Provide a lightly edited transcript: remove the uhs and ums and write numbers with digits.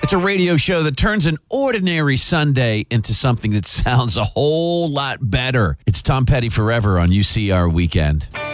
It's a radio show that turns an ordinary Sunday into something that sounds a whole lot better. It's Tom Petty Forever on UCR Weekend.